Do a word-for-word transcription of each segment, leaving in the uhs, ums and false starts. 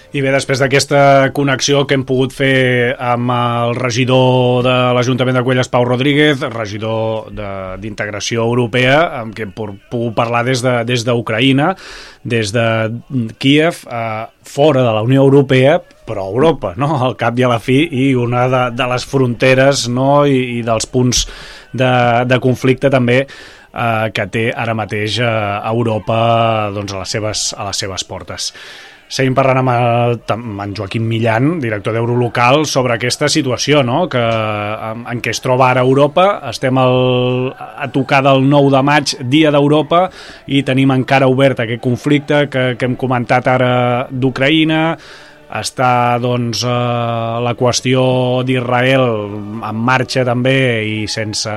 I bé, després d'aquesta connexió que hem pogut fer amb el regidor de l'Ajuntament de Cubelles, Pau Rodríguez, regidor d'Integració Europea, amb qui hem pogut parlar des de, des d'Ucraïna, des de Kíev, eh, fora de la Unió Europea, però a Europa, no? Al cap i a la fi, i una de, de les fronteres, no? I, i dels punts de, de conflicte també eh, que té ara mateix eh, Europa doncs, a, les seves, a les seves portes. Seguim parlant amb, el, amb en Joaquim Millan, director d'Eurolocal, sobre aquesta situació, no? Que, en, en què es troba ara Europa. Estem al, a tocar del nou de maig, Dia d'Europa, i tenim encara obert aquest conflicte que, que hem comentat ara d'Ucraïna. Està doncs, eh, la qüestió d'Israel en marxa també i sense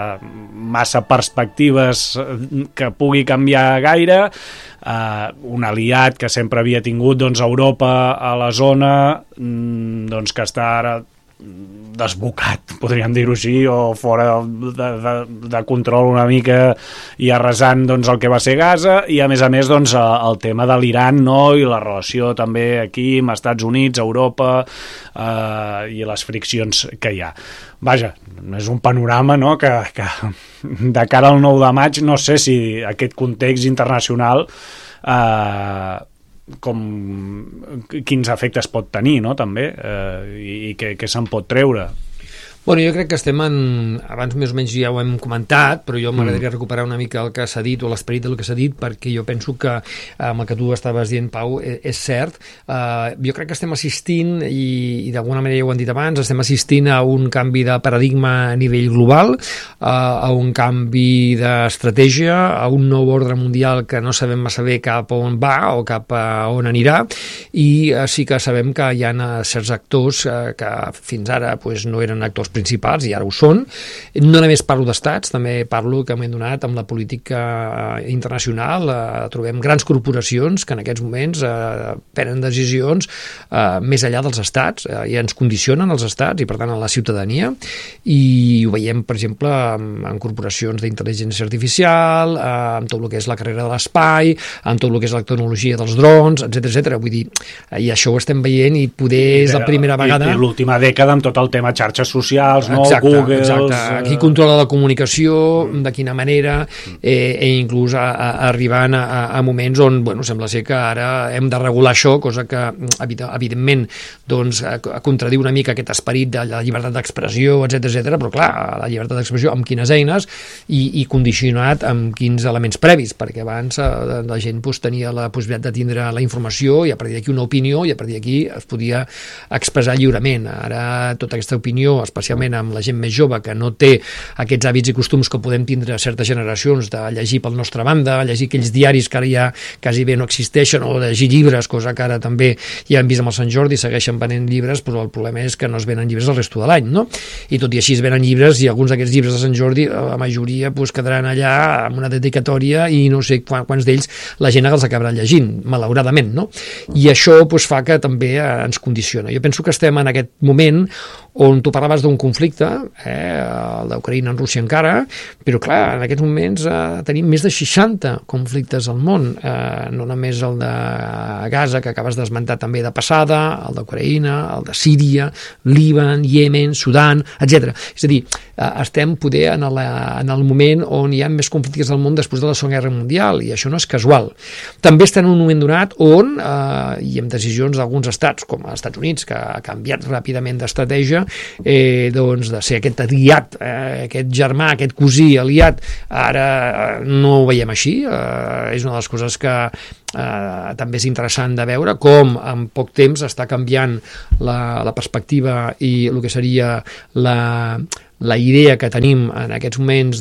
massa perspectives que pugui canviar gaire. Eh, un aliat que sempre havia tingut doncs, Europa a la zona, doncs, que està ara desbocat, podríem dir-ho així, o fora de, de, de control una mica i arrasant doncs, el que va ser Gaza, i a més a més doncs, el tema de l'Iran, no? I la relació també aquí amb Estats Units, Europa, eh, i les friccions que hi ha. Vaja, és un panorama, no? que, que de cara al nou de maig no sé si aquest context internacional eh, com quins efectes pot tenir, no? També, eh, i, i què, què se'n pot treure. Bueno, jo crec que estem en... Abans més o menys ja ho hem comentat, però jo m'agradaria mm. recuperar una mica el que s'ha dit o l'esperit del que s'ha dit, perquè jo penso que amb el que tu estaves dient, Pau, és cert. Uh, jo crec que estem assistint, i, i d'alguna manera ja ho han dit abans, estem assistint a un canvi de paradigma a nivell global, uh, a un canvi d'estratègia, a un nou ordre mundial que no sabem massa bé cap a on va o cap a on anirà, i uh, sí que sabem que hi ha certs actors uh, que fins ara pues, no eren actors principals, i ara ho són. No només parlo d'estats, també parlo que m'he donat amb la política internacional. Eh, trobem grans corporacions que en aquests moments eh, prenen decisions eh, més enllà dels estats, eh, i ens condicionen els estats i per tant a la ciutadania, i ho veiem per exemple amb, amb corporacions d'intel·ligència artificial, eh, amb tot el que és la carrera de l'espai, amb tot el que és la tecnologia dels drons, etcètera, etcètera. Vull dir, i això ho estem veient, i poder és la primera vegada... I, i l'última dècada amb tot el tema xarxes socials, no? Exacte, Google, exacte. Qui controla la comunicació, de quina manera, eh, i inclús a, a, arribant a, a moments on, bueno, sembla ser que ara hem de regular això, cosa que evidentment doncs, contradiu una mica aquest esperit de la llibertat d'expressió, etcètera, etcètera, però clar, la llibertat d'expressió amb quines eines i, i condicionat amb quins elements previs, perquè abans eh, la gent pues, tenia la possibilitat de tindre la informació i a partir d'aquí una opinió, i a partir d'aquí es podia expressar lliurement. Ara tota aquesta opinió, especialment amb la gent més jove que no té aquests hàbits i costums que podem tindre a certes generacions de llegir pel nostra banda, llegir aquells diaris que ara ja quasi bé no existeixen, o llegir llibres, cosa que ara també ja hem vist amb el Sant Jordi, segueixen venent llibres, però el problema és que no es venen llibres el resto de l'any, no? I tot i així es venen llibres, i alguns d'aquests llibres de Sant Jordi, la majoria pues, quedaran allà amb una dedicatòria i no sé quants d'ells la gent els acabarà llegint, malauradament, no? I això pues, fa que també ens condiciona. Jo penso que estem en aquest moment on tu parlaves d'un conflicte, eh, el d'Ucraïna en Rússia encara, però clar, en aquests moments eh, tenim més de seixanta conflictes al món, eh, no només el de Gaza, que acabes d'esmentar també de passada, el d'Ucraïna, el de Síria, Líban, Iemen, Sudan, etcètera. És a dir, eh, estem poder en, la, en el moment on hi ha més conflictes al món després de la Segona Guerra Mundial, i això no és casual. També estem en un moment donat on eh, hi ha decisions d'alguns estats, com els Estats Units, que ha canviat ràpidament d'estratègia, eh, doncs de ser aquest aliat, eh, aquest germà, aquest cosí aliat, ara eh, no ho veiem així. Eh, és una de les coses que eh, també és interessant de veure com en poc temps està canviant la, la perspectiva i el que seria la la idea que tenim en aquests moments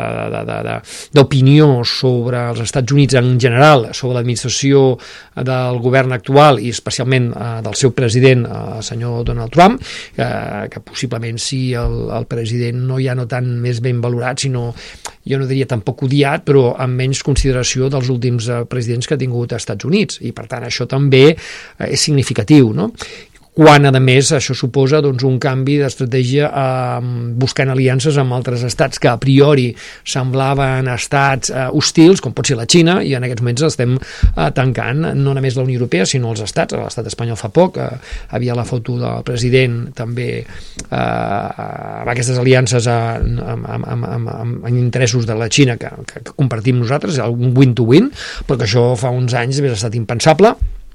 d'opinió sobre els Estats Units en general, sobre l'administració del govern actual i especialment eh, del seu president, el senyor Donald Trump, eh, que possiblement sí, el, el president no ja no tan més ben valorat, sinó, jo no diria tampoc odiat, però amb menys consideració dels últims eh, presidents que ha tingut als Estats Units, i per tant això també eh, és significatiu, no? quan a més això suposa doncs, un canvi d'estratègia eh, buscant aliances amb altres estats que a priori semblaven estats eh, hostils, com pot ser la Xina, i en aquests moments estem eh, tancant no només la Unió Europea sinó els estats. L'estat espanyol fa poc eh, havia la foto del president també eh, amb aquestes aliances amb, amb, amb, amb, amb interessos de la Xina que, que, que compartim nosaltres, un win-to-win, però que això fa uns anys hauria estat impensable.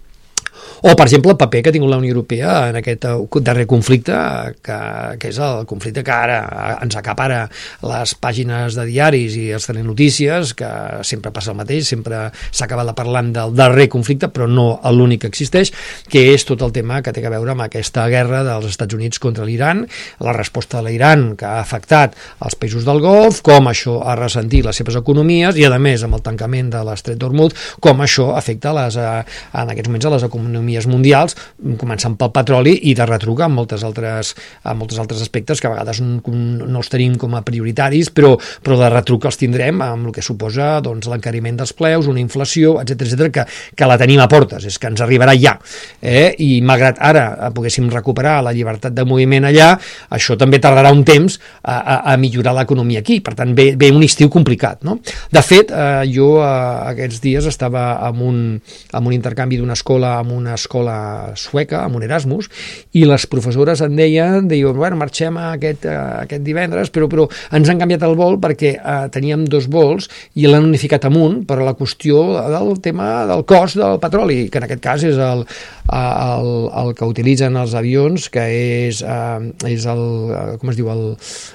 O, per exemple, el paper que ha tingut la Unió Europea en aquest darrer conflicte, que, que és el conflicte que ara ens acapara les pàgines de diaris i els telenotícies, que sempre passa el mateix, sempre s'ha acabat parlant del darrer conflicte, però no l'únic que existeix, que és tot el tema que té a veure amb aquesta guerra dels Estats Units contra l'Iran, la resposta de l'Iran que ha afectat els països del Golf, com això ha ressentit les seves economies, i a més amb el tancament de l'Estret d'Hormuz, com això afecta les, en aquests moments a les economies mundials, començant pel petroli i de retruc amb moltes altres, amb moltes altres aspectes que a vegades no els tenim com a prioritaris, però, però de retruc els tindrem amb el que suposa doncs, l'encariment dels preus, una inflació, etcètera, etcètera, que, que la tenim a portes, és que ens arribarà ja. Eh? I malgrat ara poguéssim recuperar la llibertat de moviment allà, això també tardarà un temps a, a, a millorar l'economia aquí. Per tant, ve, ve un estiu complicat. No? De fet, eh, jo eh, aquests dies estava en un, en un intercanvi d'una escola amb una escola sueca, amb un Erasmus, i les professores en deien, diuen, bueno, marxem aquest, aquest divendres, però, però ens han canviat el vol perquè eh, teníem dos vols i l'han unificat amunt per la qüestió del tema del cost del petroli, que en aquest cas és el, el, el que utilitzen els avions, que és, eh, és el, com es diu, el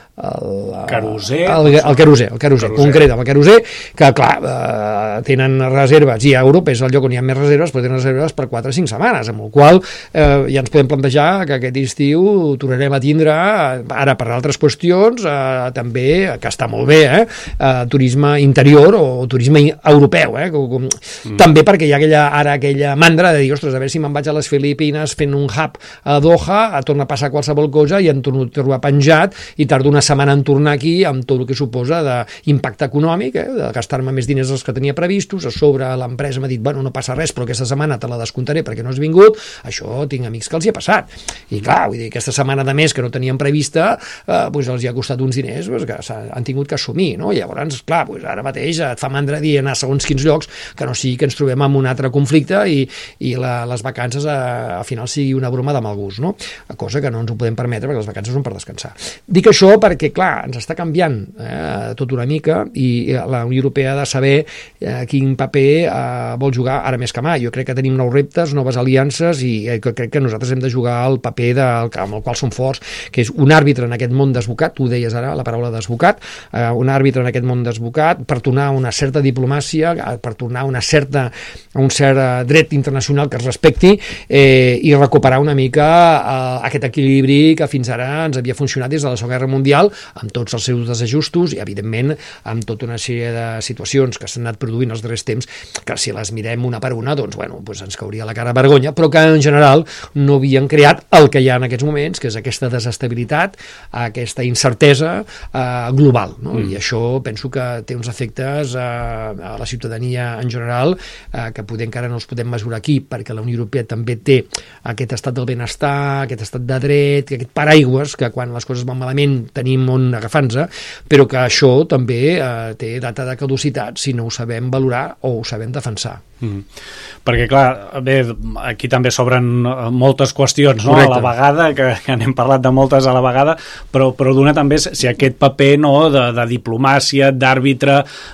el querosè, el, el querosè, el querosè, concret, el querosè, que clar, eh, tenen reserves, i a Europa és el lloc on hi ha més reserves, però tenen reserves per quatre o cinc setmanes, amb el qual eh, ja ens podem plantejar que aquest estiu tornarem a tindre, ara per altres qüestions, eh, també, que està molt bé, eh, eh, turisme interior o turisme europeu, eh, com, com, mm. també perquè hi ha aquella, ara aquella mandra de dir, ostres, a veure si me'n vaig a les Filipines fent un hub a Doha, a tornar a passar qualsevol cosa i em torno a trobar penjat i tardo una setmana en tornar aquí amb tot el que suposa d'impacte econòmic, eh, de gastar-me més diners dels que tenia previstos, a sobre l'empresa m'ha dit, bueno, no passa res, però aquesta setmana te la descomptaré perquè no has vingut, això tinc amics que els hi ha passat. I clar, vull dir, aquesta setmana de més que no tenien prevista, eh, doncs els hi ha costat uns diners pues, que han tingut que assumir, no? I llavors, clar, pues ara mateix et fa mandra dir anar a segons quins llocs que no sigui que ens trobem amb un altre conflicte i, i la, les vacances a, al final sigui una broma de mal gust, no? Cosa que no ens ho podem permetre perquè les vacances són per descansar. Dic això perquè perquè, clar, ens està canviant eh, tot una mica i la Unió Europea ha de saber eh, quin paper eh, vol jugar ara més que mai. Jo crec que tenim nous reptes, noves aliances i eh, crec que nosaltres hem de jugar el paper del, amb el qual som forts, que és un àrbitre en aquest món desbocat, tu deies ara la paraula desbocat, eh, un àrbitre en aquest món desbocat per tornar a una certa diplomàcia, per tornar a una certa, a un cert eh, dret internacional que es respecti eh, i recuperar una mica eh, aquest equilibri que fins ara ens havia funcionat des de la Segona Guerra Mundial, amb tots els seus desajustos i, evidentment, amb tota una sèrie de situacions que s'han anat produint els darrers temps, que si les mirem una per una, doncs, bueno, doncs ens cauria la cara vergonya, però que, en general, no havien creat el que hi ha en aquests moments, que és aquesta desestabilitat, aquesta incertesa eh, global, no? Mm. I això penso que té uns efectes eh, a la ciutadania en general, eh, que poder encara no els podem mesurar aquí, perquè la Unió Europea també té aquest estat del benestar, aquest estat de dret, aquest paraigües, que quan les coses van malament tenim on agafar-nos, però que això també eh, té data de caducitat si no ho sabem valorar o ho sabem defensar. Mm. Perquè clar, bé, aquí també s'obren moltes qüestions, no? A la vegada, que, que n'hem parlat de moltes a la vegada, però, però d'una també si aquest paper, no, de, de diplomàcia, d'àrbitre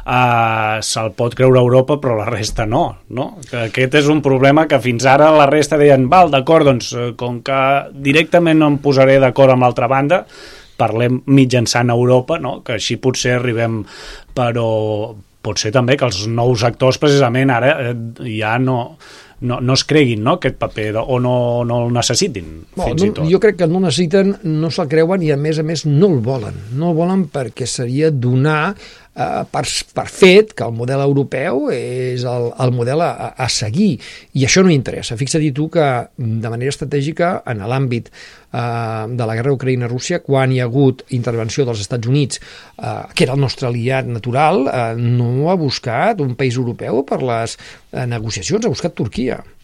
eh, se'l pot creure Europa però la resta no, no? Que aquest és un problema que fins ara la resta deien, val, d'acord, doncs com que directament no em posaré d'acord amb l'altra banda, parlem mitjançant Europa, no? Que així potser arribem, però pot ser també que els nous actors precisament ara eh, ja no, no, no es creguin, no, aquest paper de, o no, no el necessitin, no, fins no, i tot. Jo crec que no necessiten, no se'l creuen i a més a més no el volen. No el volen perquè seria donar eh, per, per fet que el model europeu és el, el model a, a seguir i això no interessa. Fixa't tu que de manera estratègica en l'àmbit de la guerra Ucraïna-Rússia, quan hi ha hagut intervenció dels Estats Units, eh, que era el nostre aliat natural, eh, no ha buscat un país europeu per les eh, negociacions, ha buscat Turquia.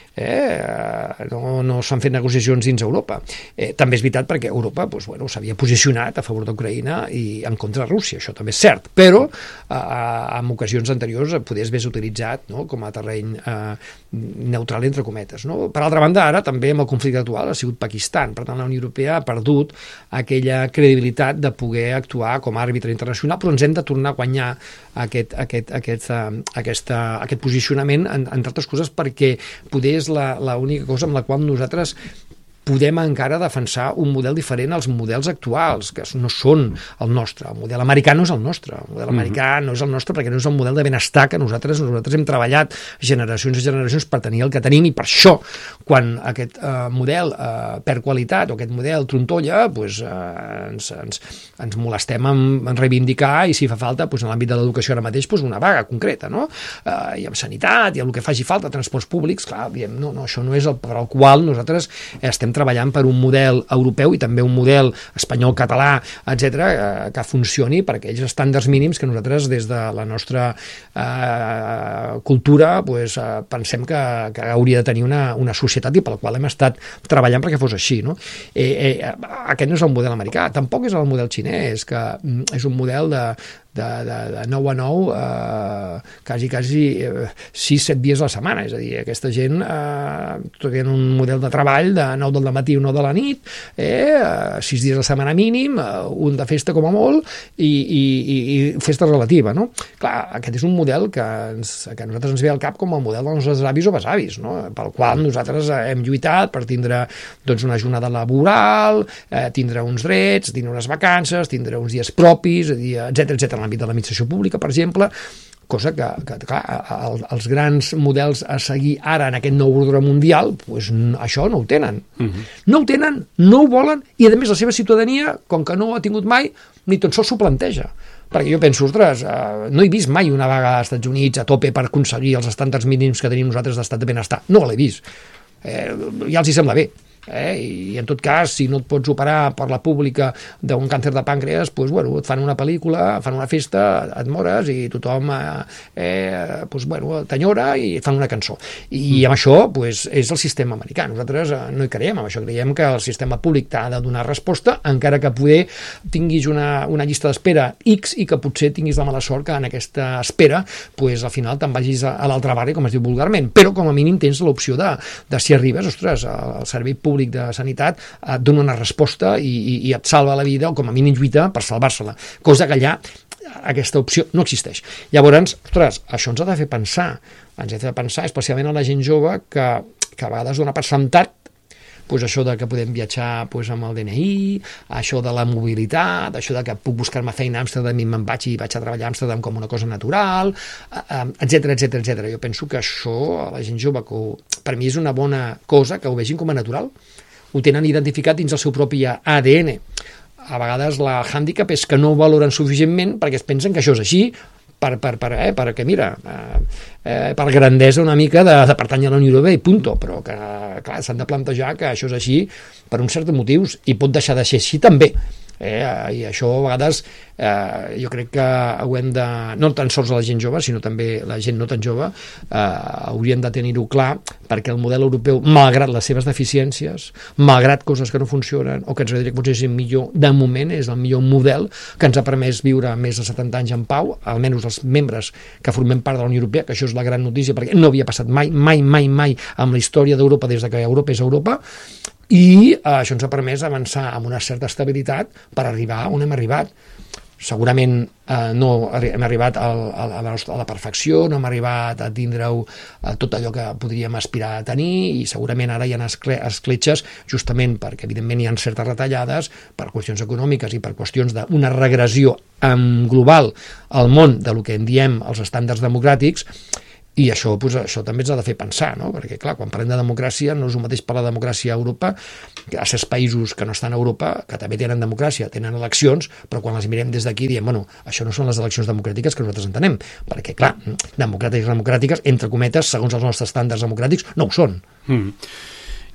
eh? no, no s'han fet negociacions dins Europa. Eh, també és veritat perquè Europa doncs, bueno, s'havia posicionat a favor d'Ucraïna i en contra de Rússia, això també és cert, però eh, en ocasions anteriors podries haver utilitzat, no?, com a terreny eh, neutral entre cometes, no? Per altra banda, ara també amb el conflicte actual ha sigut Pakistan, per tant la Unió Europea ha perdut aquella credibilitat de poder actuar com a àrbitre internacional, però ens hem de tornar a guanyar aquest, aquest, aquest, uh, aquesta, aquest posicionament, en, entre altres coses perquè poder és l'única cosa amb la qual nosaltres podem encara defensar un model diferent als models actuals, que no són el nostre. El model americà no és el nostre. El model americà no és el nostre perquè no és el model de benestar que nosaltres nosaltres hem treballat generacions i generacions per tenir el que tenim, i per això, quan aquest eh, model eh, perd qualitat o aquest model trontolla, pues, eh, ens, ens, ens molestem en, en reivindicar, i si fa falta, pues, en l'àmbit de l'educació ara mateix, pues, una vaga concreta, no? Eh, I amb sanitat, i amb el que faci falta, transports públics, clar, diem, no, no, això no és el per al qual nosaltres estem treballant per un model europeu i també un model espanyol, català, etcètera, eh, que funcioni per aquells estàndards mínims que nosaltres des de la nostra eh, cultura pues, eh, pensem que, que hauria de tenir una, una societat i pel qual hem estat treballant perquè fos així, no? Eh, eh, aquest no és el model americà, tampoc és el model xinès, que és un model de de, de, de nou a nou eh, quasi, quasi eh, sis set dies a la setmana, és a dir, aquesta gent eh, tenen un model de treball de nou del matí o nou de la nit, eh, sis dies a la setmana mínim, eh, un de festa com a molt i, i, i festa relativa, no? Clar, aquest és un model que, ens, que a nosaltres ens ve al cap com el model dels nostres avis o besavis, no? Pel qual nosaltres hem lluitat per tindre doncs, una jornada laboral, eh, tindre uns drets, tindre unes vacances, tindre uns dies propis, etcètera, etcètera, en l'àmbit de l'administració pública, per exemple, cosa que, que clar, el, els grans models a seguir ara en aquest nou ordre mundial, pues, això no ho tenen. Uh-huh. No ho tenen, no ho volen, i a més la seva ciutadania, com que no ho ha tingut mai, ni tot sols s'ho planteja. Perquè jo penso, ostres, eh, no he vist mai una vaga als Estats Units a tope per aconseguir els estàndards mínims que tenim nosaltres d'estat de benestar. No l'he vist. Eh, ja els hi sembla bé. Eh? I en tot cas, si no et pots operar per la pública d'un càncer de pàncreas, pues, bueno, et fan una pel·lícula, fan una festa, et mores i tothom eh, pues, bueno, t'enyora i fan una cançó. I, i amb això pues, és el sistema americà. Nosaltres eh, no hi creiem, amb això creiem que el sistema públic t'ha de donar resposta, encara que poder tinguis una, una llista d'espera X i que potser tinguis la mala sort que en aquesta espera pues, al final te'n vagis a, a l'altre barri, com es diu vulgarment, però com a mínim tens l'opció de, de si arribes, ostres, el servei públic de sanitat et dona una resposta i, i, i et salva la vida, o com a mínim lluita per salvar-se-la, cosa que allà aquesta opció no existeix. Llavors, ostres, això ens ha de fer pensar, ens ha de fer pensar especialment a la gent jove que, que a vegades dona per sentat pues això de que podem viatjar pues, amb el D N I, això de la mobilitat, això de que puc buscar-me feina a Amsterdam i me'n vaig i vaig a treballar a Amsterdam com una cosa natural, etcètera, etcètera, etcètera. Jo penso que això, a la gent jove, que ho, per mi és una bona cosa, que ho vegin com a natural, ho tenen identificat dins el seu propi A D N. A vegades la hàndicap és que no ho valoren suficientment perquè es pensen que això és així, per, per, per, eh, perquè mira, eh, eh, per grandesa una mica de, de pertànyer a la Unió Europea i punto, però que clar, s'han de plantejar que això és així per uns certs motius i pot deixar de ser així també. Eh, i això a vegades eh, jo crec que ho hem de, no tan sols la gent jove sinó també la gent no tan jove eh, haurien de tenir-ho clar, perquè el model europeu, malgrat les seves deficiències, malgrat coses que no funcionen o que ens agradaria que potser sigui millor, de moment és el millor model que ens ha permès viure més de setanta anys en pau, almenys els membres que formem part de la Unió Europea, que això és la gran notícia perquè no havia passat mai, mai, mai, mai amb la història d'Europa des de que Europa és Europa. I eh, això ens ha permès avançar amb una certa estabilitat per arribar on hem arribat. Segurament eh, no hem arribat al, a, la, a la perfecció, no hem arribat a tindre-ho a tot allò que podríem aspirar a tenir i segurament ara hi ha escle escletxes justament perquè evidentment hi ha certes retallades per qüestions econòmiques i per qüestions d'una regressió en global al món de lo que en diem els estàndards democràtics. I això, pues, això també ens ha de fer pensar, no? Perquè, clar, quan parlem de democràcia, no és el mateix parlar de democràcia a Europa que a certs països que no estan a Europa, que també tenen democràcia, tenen eleccions, però quan les mirem des d'aquí diem, bueno, això no són les eleccions democràtiques que nosaltres entenem, perquè, clar, democràtiques, democràtiques, entre cometes, segons els nostres estàndards democràtics, no ho són. Mm.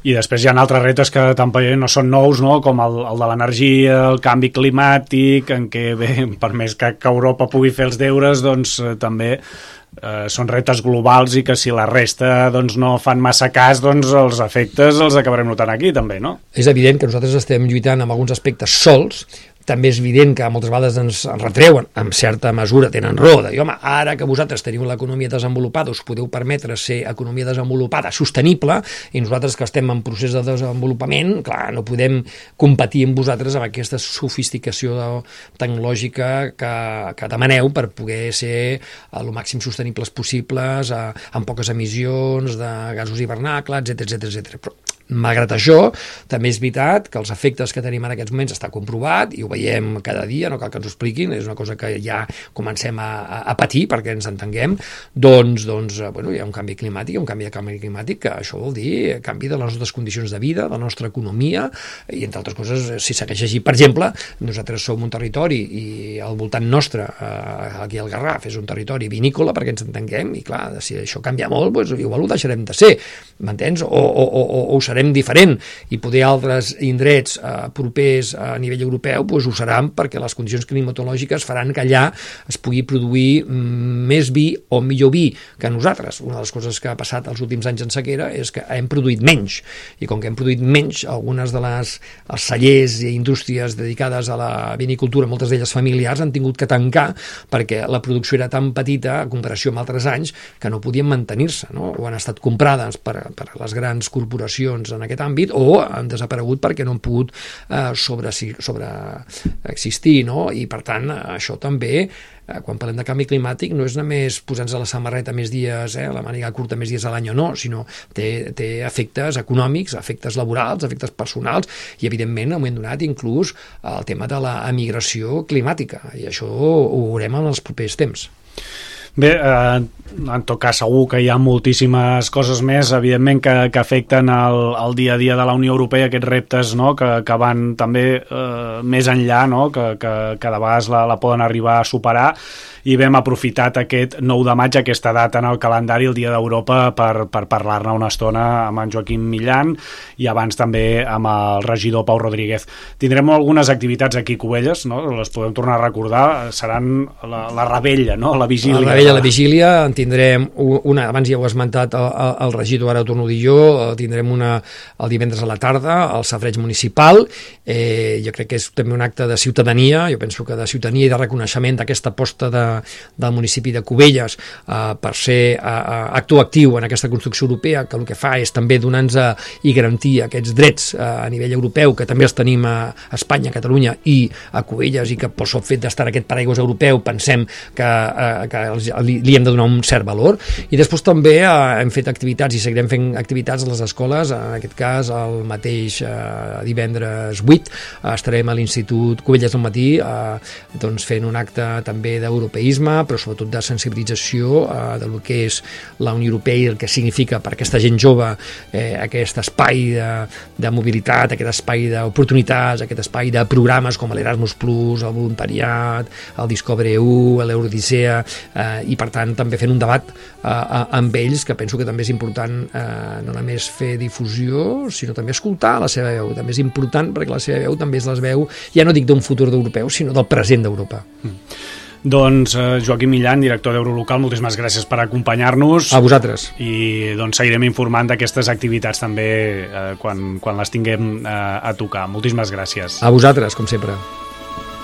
I després hi ha altres reptes que també no són nous, no? Com el, el de l'energia, el canvi climàtic, en què, bé, per més que, que Europa pugui fer els deures, doncs eh, també eh, són reptes globals i que si la resta doncs, no fan massa cas, doncs els efectes els acabarem notant aquí també, no? És evident que nosaltres estem lluitant amb alguns aspectes sols. També és evident que moltes vegades ens retreuen, en certa mesura tenen raó, de dir, home, ara que vosaltres teniu l'economia desenvolupada, us podeu permetre ser economia desenvolupada sostenible, i nosaltres que estem en procés de desenvolupament, clar, no podem competir amb vosaltres amb aquesta sofisticació tecnològica que, que demaneu per poder ser el màxim sostenibles possibles, a, amb poques emissions de gasos hivernacles, etcètera, etcètera, etcètera. Però malgrat això, també és veritat que els efectes que tenim en aquests moments està comprovat i ho veiem cada dia, no cal que ens ho expliquin, és una cosa que ja comencem a, a patir perquè ens entenguem, doncs, doncs bueno, hi ha un canvi climàtic, un canvi de canvi climàtic, que això vol dir canvi de les nostres condicions de vida, de la nostra economia, i entre altres coses, si segueix així, per exemple, nosaltres som un territori i al voltant nostre, aquí al Garraf, és un territori vinícola, perquè ens entenguem, i clar, si això canvia molt, doncs igual ho deixarem de ser, m'entens? O, o, o, o ho serem diferent, i poder altres indrets eh, propers a nivell europeu doncs ho seran, perquè les condicions climatològiques faran que allà es pugui produir més vi o millor vi que nosaltres. Una de les coses que ha passat els últims anys en sequera és que hem produït menys, i com que hem produït menys, algunes de les els cellers i indústries dedicades a la vinicultura, moltes d'elles familiars, han tingut que tancar perquè la producció era tan petita en comparació amb altres anys que no podien mantenir-se, no? O han estat comprades per, per les grans corporacions en aquest àmbit, o han desaparegut perquè no han pogut eh, sobre, sobre existir, no? I per tant això també, eh, quan parlem de canvi climàtic, no és només posar-nos a la samarreta més dies, eh, la màniga curta més dies a l'any o no, sinó té, té efectes econòmics, efectes laborals, efectes personals, i evidentment en un moment donat inclús el tema de l'emigració climàtica, i això ho veurem en els propers temps. Bé, eh, en tot cas segur que hi ha moltíssimes coses més, evidentment, que, que afecten el, el dia a dia de la Unió Europea, aquests reptes, no?, que, que van també eh, més enllà, no?, que, que, que de vegades la, la poden arribar a superar, i vam aprofitat aquest nou de maig, aquesta data en el calendari, el Dia d'Europa, per, per parlar-ne una estona amb en Joaquim Millan i abans també amb el regidor Pau Rodríguez. Tindrem algunes activitats aquí a Cubelles, no?, les podem tornar a recordar, seran la, la rebella, no?, la vigília. La rebella, la vigília, en tindrem una, abans ja ho ha esmentat el, el regidor, ara ho torno a dir jo, tindrem una el divendres a la tarda, al safareig municipal, eh, jo crec que és també un acte de ciutadania, jo penso que de ciutadania i de reconeixement d'aquesta aposta de del municipi de Cubelles eh, per ser eh, actor actiu en aquesta construcció europea, que el que fa és també donar-nos i garantir aquests drets eh, a nivell europeu, que també els tenim a Espanya, a Catalunya i a Cubelles, i que pel sol fet d'estar en aquest paraigües europeu pensem que, eh, que els, li, li hem de donar un cert valor. I després també eh, hem fet activitats i seguirem fent activitats a les escoles, en aquest cas el mateix eh, divendres vuit eh, estarem a l'Institut Cubelles al matí eh, doncs fent un acte també d'europeisme, però sobretot de sensibilització eh, del que és la Unió Europea i el que significa per aquesta gent jove eh, aquest espai de, de mobilitat, aquest espai d'oportunitats, aquest espai de programes com l'Erasmus Plus, el voluntariat, el Discovery E U, l'Eurodissea, eh, i per tant també fent un debat eh, amb ells, que penso que també és important eh, no només fer difusió, sinó també escoltar la seva veu. També és important perquè la seva veu també és la veu, ja no dic d'un futur d'europeu, sinó del present d'Europa. Mm. Doncs eh, Joaquim Millan, director d'Eurolocal, moltíssimes gràcies per acompanyar-nos. A vosaltres. I doncs seguirem informant d'aquestes activitats també eh, quan, quan les tinguem eh, a tocar. Moltíssimes gràcies. A vosaltres, com sempre.